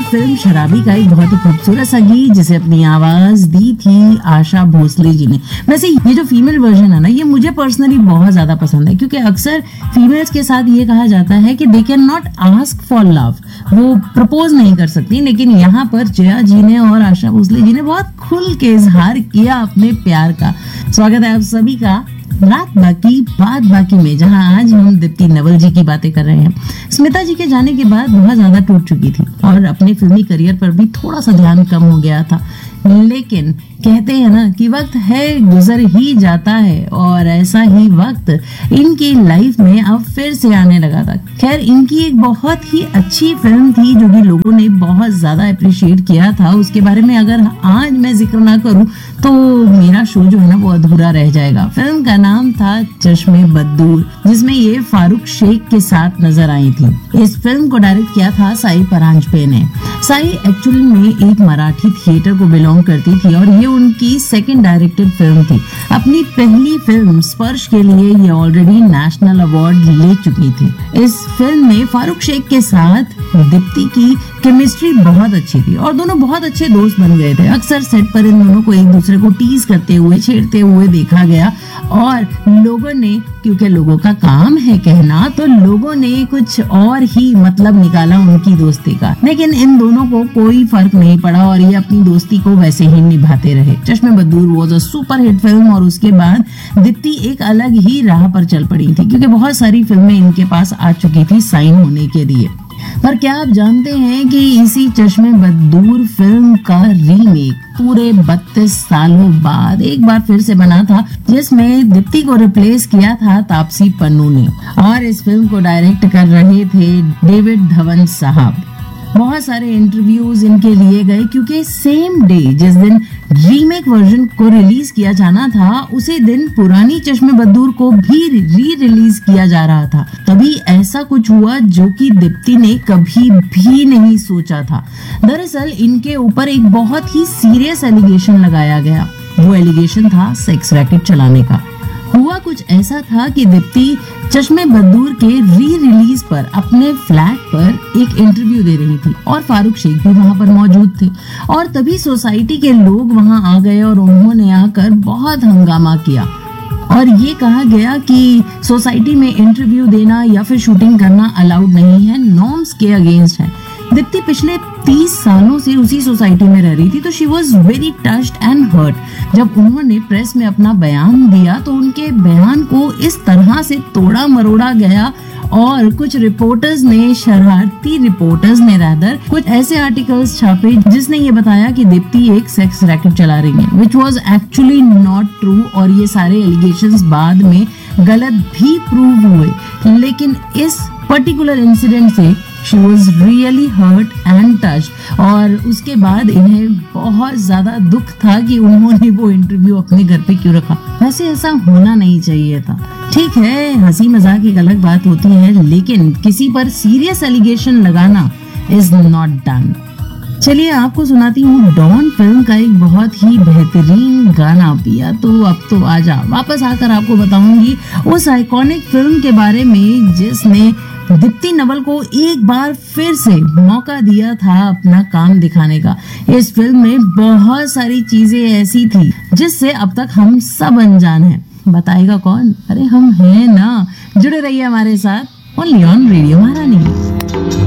Film शराबी का एक बहुत ही खूबसूरत सा गीत जिसे अपनी आवाज दी थी आशा भोसले जी ने। वैसे ये जो फीमेल वर्जन है ना, ये मुझे पर्सनली बहुत ज्यादा पसंद है, क्योंकि अक्सर फीमेल्स के साथ ये कहा जाता है कि they can not ask for love, वो प्रपोज नहीं कर सकती, लेकिन यहाँ पर जया जी ने और आशा भोसले जी ने बहुत खुल के इजहार किया अपने प्यार का। स्वागत है आप सभी का रात बाकी बात बाकी में, जहां आज हम दीप्ति नवल जी की बातें कर रहे हैं। स्मिता जी के जाने के बाद बहुत ज्यादा टूट चुकी थी और अपने फिल्मी करियर पर भी थोड़ा सा ध्यान कम हो गया था, लेकिन कहते हैं ना कि वक्त है गुजर ही जाता है, और ऐसा ही वक्त इनकी लाइफ में अब फिर से आने लगा था। खैर, इनकी एक बहुत ही अच्छी फिल्म थी जो कि लोगों ने बहुत ज्यादा अप्रिशिएट किया था। उसके बारे में अगर आज मैं जिक्र ना करूं तो मेरा शो जो है ना वो अधूरा रह जाएगा। फिल्म का नाम था चश्मे बद्दूर, जिसमें ये फारूक शेख के साथ नजर आई थी। इस फिल्म को डायरेक्ट किया था साई परांजपे ने। साई एक्चुअली में एक मराठी थिएटर को बिलोंग करती थी और ये उनकी सेकंड डायरेक्टेड फिल्म थी। अपनी पहली फिल्म स्पर्श के लिए ये ऑलरेडी नेशनल अवार्ड ले चुकी थी। इस फिल्म में फारूक शेख के साथ दीप्ति की केमिस्ट्री बहुत अच्छी थी और दोनों बहुत अच्छे दोस्त बन गए थे। अक्सर सेट पर इन दोनों को एक दूसरे को टीज करते हुए, छेड़ते हुए देखा गया, और लोगों ने, क्योंकि लोगों का काम है कहना, तो लोगों ने कुछ और ही मतलब निकाला उनकी दोस्ती का। लेकिन इन दोनों को कोई फर्क नहीं पड़ा और ये अपनी दोस्ती को वैसे ही निभाते रहे। चश्मे बद्दूर was a super hit film और उसके बाद दीप्ति एक अलग ही राह पर चल पड़ी थी, क्योंकि बहुत सारी फिल्में इनके पास आ चुकी थी साइन होने के लिए। पर क्या आप जानते हैं कि इसी चश्मे बद्दूर फिल्म का रीमेक पूरे 32 सालों बाद एक बार फिर से बना था, जिसमें दीप्ति को रिप्लेस किया था तापसी पन्नू ने, और इस फिल्म को डायरेक्ट कर रहे थे डेविड धवन साहब। बहुत सारे इंटरव्यूज इनके लिए गए, क्योंकि सेम डे जिस दिन रीमेक वर्जन को रिलीज किया जाना था, उसी दिन पुरानी चश्मे बद्दूर को भी री रिलीज किया जा रहा था। तभी ऐसा कुछ हुआ जो कि दीप्ति ने कभी भी नहीं सोचा था। दरअसल इनके ऊपर एक बहुत ही सीरियस एलिगेशन लगाया गया। वो एलिगेशन था सेक्स रैकेट चलाने का। हुआ कुछ ऐसा था कि दीप्ति चश्मे बद्दूर के री रिलीज पर अपने फ्लैट पर एक इंटरव्यू दे रही थी और फारूक शेख भी वहां पर मौजूद थे, और तभी सोसाइटी के लोग वहां आ गए और उन्होंने आकर बहुत हंगामा किया और ये कहा गया कि सोसाइटी में इंटरव्यू देना या फिर शूटिंग करना अलाउड नहीं है, नॉर्म्स के अगेंस्ट है। दीप्ति पिछले 30 सालों से उसी सोसाइटी में रह रही थी, तो she was very touched and hurt. जब उन्होंने प्रेस में अपना बयान दिया तो उनके बयान को इस तरह से तोड़ा मरोड़ा गया और कुछ रिपोर्टर्स ने, शरारती रिपोर्टर्स ने रादर, कुछ ऐसे आर्टिकल्स छापे जिसने ये बताया कि दीप्ति एक सेक्स रैकेट चला रही है, which was actually not true, और ये सारे एलिगेशंस बाद में गलत भी प्रूव हुए। लेकिन इस पर्टिकुलर इंसिडेंट से she was really hurt and touched, और उसके बाद इन्हें बहुत ज्यादा दुख था कि उन्होंने वो इंटरव्यू अपने घर पे क्यों रखा। वैसे ऐसा होना नहीं चाहिए था। ठीक है, हंसी मजाक एक अलग बात होती है, लेकिन किसी पर सीरियस एलिगेशन लगाना इज नॉट डन। चलिए आपको सुनाती हूँ डॉन फिल्म का एक बहुत ही बेहतरीन गाना। पिया तो अब तो आजा। वापस आकर आपको बताऊंगी उस आइकॉनिक फिल्म के बारे में जिसने दीप्ति नवल को एक बार फिर से मौका दिया था अपना काम दिखाने का। इस फिल्म में बहुत सारी चीजें ऐसी थी जिससे अब तक हम सब अनजान हैं। बताएगा कौन? अरे हम हैं ना। जुड़े रहिए हमारे साथ ओनली ऑन रेडियो महारानी।